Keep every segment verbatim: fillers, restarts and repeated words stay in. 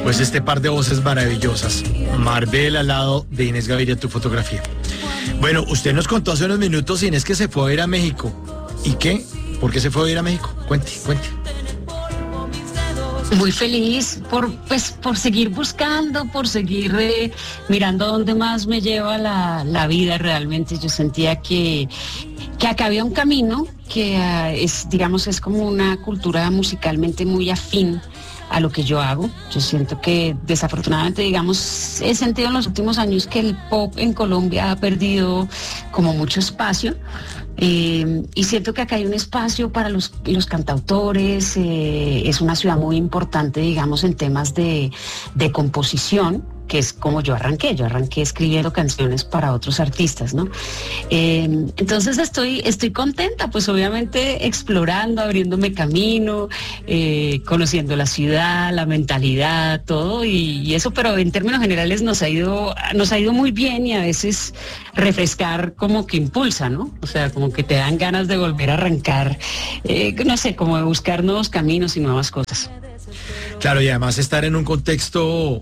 Pues este par de voces maravillosas. Marvel al lado de Inés Gaviria, tu fotografía. Bueno, usted nos contó hace unos minutos, Inés, que se fue a ir a México. ¿Y qué? ¿Por qué se fue a ir a México? Cuente, cuente. Muy feliz por, pues, por seguir buscando, por seguir eh, mirando dónde más me lleva la, la vida realmente. Yo sentía que, que acá había un camino que uh, es, digamos, es como una cultura musicalmente muy afín a lo que yo hago. Yo siento que desafortunadamente, digamos, he sentido en los últimos años que el pop en Colombia ha perdido como mucho espacio. Eh, y siento que acá hay un espacio para los, los cantautores, eh, es una ciudad muy importante, digamos, en temas de, de composición, que es como yo arranqué, yo arranqué escribiendo canciones para otros artistas, ¿no? Eh, entonces estoy, estoy contenta, pues obviamente explorando, abriéndome camino, eh, conociendo la ciudad, la mentalidad, todo, y, y eso, pero en términos generales nos ha ido, nos ha ido muy bien, y a veces refrescar como que impulsa, ¿no? O sea, como que te dan ganas de volver a arrancar, eh, no sé, como de buscar nuevos caminos y nuevas cosas. Claro, y además estar en un contexto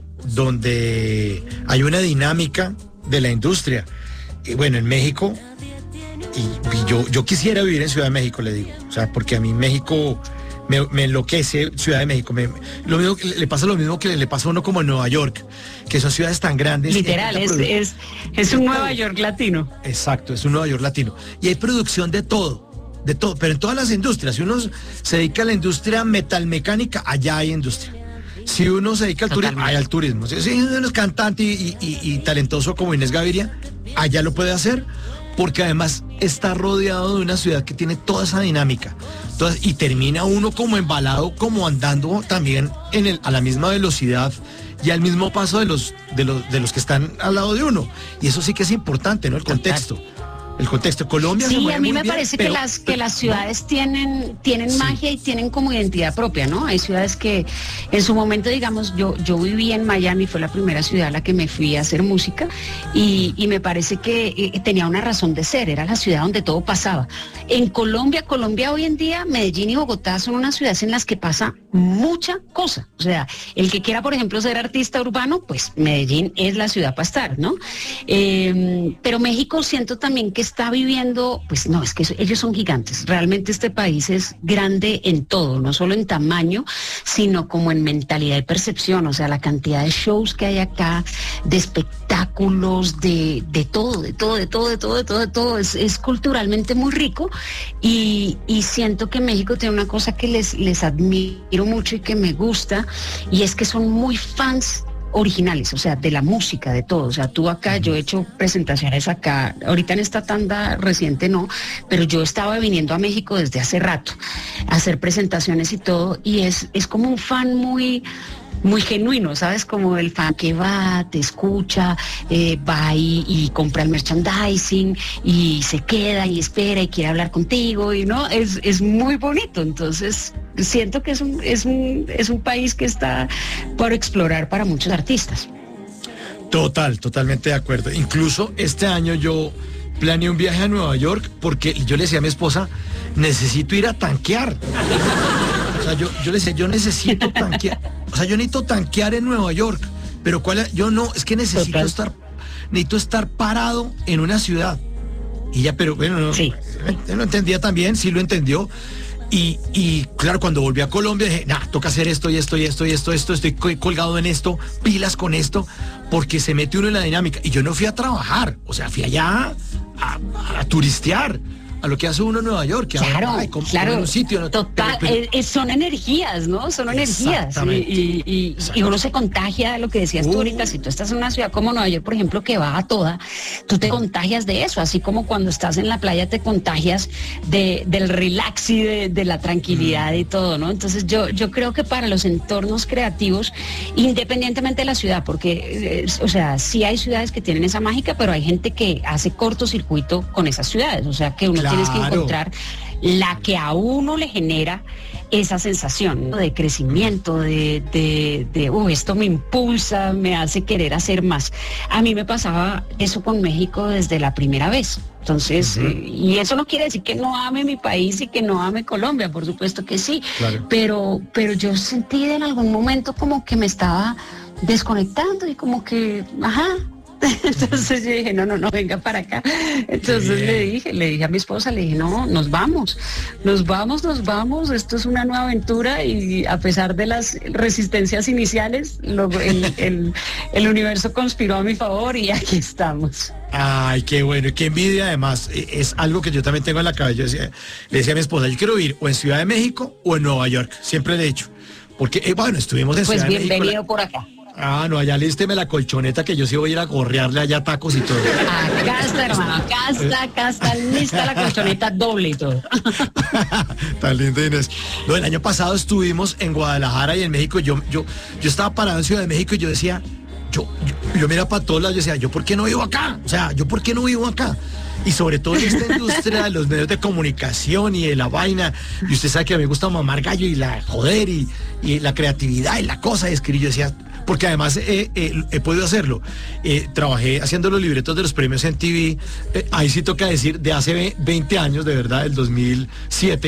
donde hay una dinámica de la industria. Y bueno, en México, y, y yo, yo quisiera vivir en Ciudad de México, le digo. O sea, porque a mí México me, me enloquece, Ciudad de México. Me, lo mismo, le pasa lo mismo que le pasa a uno como en Nueva York, que son ciudades tan grandes. Literal, es, es, es un Nueva York latino. Exacto, es un Nueva York latino. Y hay producción de todo. De todo, pero en todas las industrias. Si uno se dedica a la industria metalmecánica, allá hay industria. Si uno se dedica al turismo, hay al turismo. Si uno es cantante y, y, y talentoso como Inés Gaviria, allá lo puede hacer, porque además está rodeado de una ciudad que tiene toda esa dinámica. Entonces, y termina uno como embalado, como andando también en el, a la misma velocidad y al mismo paso de los, de los, de los que están al lado de uno. Y eso sí que es importante, ¿no? El contexto. El contexto. Colombia sí, se mueve a mí muy me bien, parece pero, que las que pero, las ciudades no. tienen tienen sí. magia y tienen como identidad propia, ¿no? Hay ciudades que en su momento, digamos, yo yo viví en Miami, fue la primera ciudad a la que me fui a hacer música, y, y me parece que eh, tenía una razón de ser, era la ciudad donde todo pasaba. En Colombia, Colombia hoy en día, Medellín y Bogotá son unas ciudades en las que pasa mucha cosa. O sea, el que quiera, por ejemplo, ser artista urbano, pues Medellín es la ciudad para estar, ¿no? Eh, pero México siento también que está viviendo, pues no, es que ellos son gigantes. Realmente este país es grande en todo, no solo en tamaño, sino como en mentalidad y percepción. O sea, la cantidad de shows que hay acá, de espectáculos, de, de todo, de todo, de todo, de todo, de todo, de todo. Es, es culturalmente muy rico, y, y siento que México tiene una cosa que les, les admiro mucho y que me gusta, y es que son muy fans originales, o sea, de la música, de todo. O sea, tú acá, yo he hecho presentaciones acá, ahorita en esta tanda reciente no, pero yo estaba viniendo a México desde hace rato a hacer presentaciones y todo, y es, es como un fan muy... muy genuino, ¿sabes? Como el fan que va, te escucha, eh, va y, y compra el merchandising y se queda y espera y quiere hablar contigo, y no, es, es muy bonito. Entonces siento que es un, es un, es un país que está por explorar para muchos artistas. Total, totalmente de acuerdo. Incluso este año yo planeé un viaje a Nueva York porque yo le decía a mi esposa, necesito ir a tanquear. O sea, yo, yo le decía, yo necesito tanquear. O sea, yo necesito tanquear en Nueva York. Pero cuál es? Yo no, es que necesito Total. estar, necesito estar parado en una ciudad. Y ya, pero bueno, no, sí. Yo no entendía también, sí lo entendió. Y, y claro, cuando volví a Colombia dije, nah, toca hacer esto y esto y esto y esto, esto, estoy colgado en esto, pilas con esto, porque se mete uno en la dinámica. Y yo no fui a trabajar, o sea, fui allá a, a, a turistear, a lo que hace uno en Nueva York, que claro, ahora, ay, como, claro, como en un sitio, ¿no? Total, pero, pero, eh, son energías, ¿no? Son energías, y, y, y, y uno se contagia de lo que decías uh, tú ahorita. Si tú estás en una ciudad como Nueva York, por ejemplo, que va a toda, tú te contagias de eso, así como cuando estás en la playa te contagias de, del relax y de, de la tranquilidad uh, y todo, ¿no? Entonces yo, yo creo que para los entornos creativos, independientemente de la ciudad, porque, eh, o sea, sí hay ciudades que tienen esa mágica, pero hay gente que hace cortocircuito con esas ciudades, o sea, que uno claro. tienes que encontrar la que a uno le genera esa sensación, ¿no?, de crecimiento, de, de, de uh, esto me impulsa, me hace querer hacer más. A mí me pasaba eso con México desde la primera vez. Entonces, uh-huh. eh, y eso no quiere decir que no ame mi país y que no ame Colombia, por supuesto que sí, claro. pero, pero yo sentí en algún momento como que me estaba desconectando y como que, ajá. Entonces yo dije, no, no, no, venga para acá. Entonces le dije, le dije a mi esposa, le dije, no, nos vamos, nos vamos, nos vamos, esto es una nueva aventura y a pesar de las resistencias iniciales, lo, el, el, el universo conspiró a mi favor y aquí estamos. Ay, qué bueno, y qué envidia además, es algo que yo también tengo en la cabeza. Yo decía, le decía a mi esposa, yo quiero ir o en Ciudad de México o en Nueva York, siempre le he dicho, porque, eh, bueno, estuvimos en pues Ciudad de México. Pues bienvenido por acá. Ah, no, allá lísteme la colchoneta que yo sí voy a ir a gorrearle allá tacos y todo. Acá está, hermano, acá está, acá está lista la colchoneta doble y todo. Tan lindo, Inés. No, el año pasado estuvimos en Guadalajara y en México. Yo, yo, yo estaba parado en Ciudad de México y yo decía, yo, yo, yo mira para todos lados, yo decía, ¿yo por qué no vivo acá? O sea, ¿yo por qué no vivo acá? Y sobre todo en esta industria de los medios de comunicación y de la vaina. Y usted sabe que a mí me gusta mamar gallo y la joder y, y la creatividad y la cosa de escribir. Yo decía, porque además eh, eh, he podido hacerlo. Eh, trabajé haciendo los libretos de los premios M T V. Eh, ahí sí toca decir, de hace veinte años, de verdad, del dos mil siete.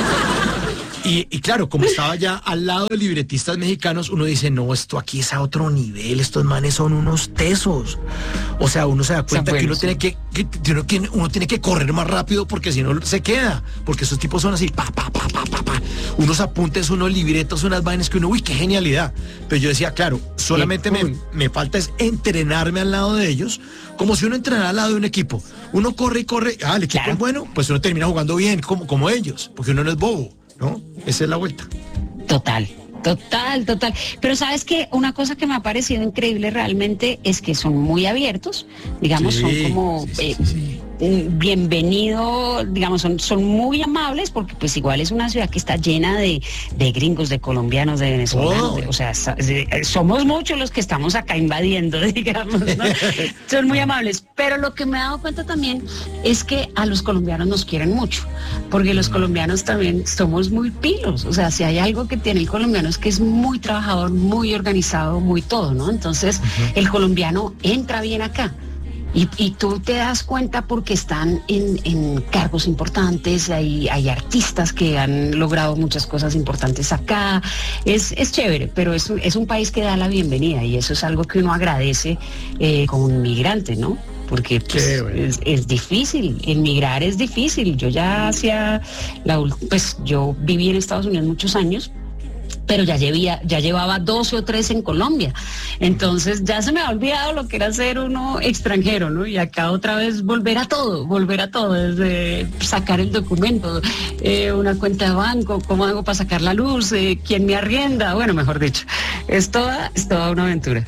Y, y claro, como estaba ya al lado de libretistas mexicanos, uno dice, no, esto aquí es a otro nivel, estos manes son unos tesos. O sea, uno se da cuenta que uno tiene que, que, que, uno, que uno tiene que correr más rápido porque si no se queda, porque esos tipos son así, pa, pa, pa, pa, pa, pa. Unos apuntes, unos libretos, unas vainas que uno, uy, qué genialidad. Pero yo decía, claro, solamente me, me falta es entrenarme al lado de ellos, como si uno entrenara al lado de un equipo. Uno corre y corre, ah, el equipo claro. es bueno, pues uno termina jugando bien, como, como ellos, porque uno no es bobo. ¿No? Esa es la vuelta. Total, total, total. Pero sabes que una cosa que me ha parecido increíble realmente es que son muy abiertos, digamos, sí, son como sí, sí, eh, sí, sí. bienvenido, digamos, son, son muy amables porque pues igual es una ciudad que está llena de, de gringos, de colombianos, de venezolanos, oh. de, o sea, somos muchos los que estamos acá invadiendo, digamos, ¿no? Son muy amables, pero lo que me he dado cuenta también es que a los colombianos nos quieren mucho, porque los colombianos también somos muy pilos, o sea, si hay algo que tiene el colombiano es que es muy trabajador, muy organizado, muy todo, ¿no? Entonces, uh-huh. el colombiano entra bien acá. Y, y tú te das cuenta porque están en, en cargos importantes, hay, hay artistas que han logrado muchas cosas importantes acá, es, es chévere, pero es, es un país que da la bienvenida y eso es algo que uno agradece eh, como un migrante, ¿no? Porque pues, bueno. es, es difícil, emigrar es difícil, yo ya hacía, la, pues yo viví en Estados Unidos muchos años, pero ya, llevía, ya llevaba doce o trece en Colombia. Entonces ya se me ha olvidado lo que era ser uno extranjero, ¿no? Y acá otra vez volver a todo, volver a todo, desde sacar el documento, eh, una cuenta de banco, cómo hago para sacar la luz, eh, quién me arrienda, bueno, mejor dicho, es toda, es toda una aventura.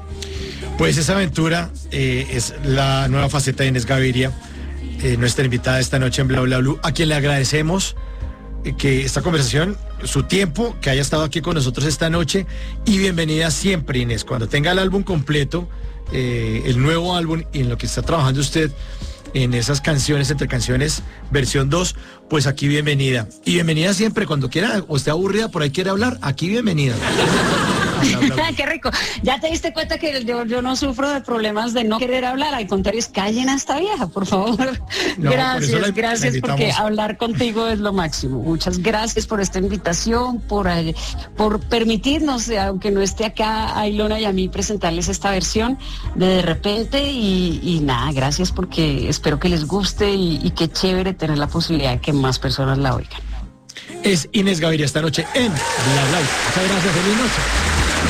Pues esa aventura eh, es la nueva faceta de Inés Gaviria, eh, nuestra invitada esta noche en Bla Bla Blue, a quien le agradecemos que esta conversación, su tiempo, que haya estado aquí con nosotros esta noche y bienvenida siempre, Inés. Cuando tenga el álbum completo, eh, el nuevo álbum y en lo que está trabajando usted en esas canciones, entre canciones versión dos, pues aquí bienvenida. Y bienvenida siempre, cuando quiera o esté aburrida, por ahí quiere hablar, aquí bienvenida. Qué rico. Ya te diste cuenta que yo, yo no sufro de problemas de no querer hablar, al contrario, es callen a esta vieja, por favor. No, gracias, por la, gracias porque hablar contigo es lo máximo. Muchas gracias por esta invitación, por, por permitirnos, aunque no esté acá a Ilona y a mí, presentarles esta versión de De Repente y, y nada, gracias porque espero que les guste y, y qué chévere tener la posibilidad de que más personas la oigan. Es Inés Gaviria esta noche en Bla Bla. Muchas gracias, feliz noche.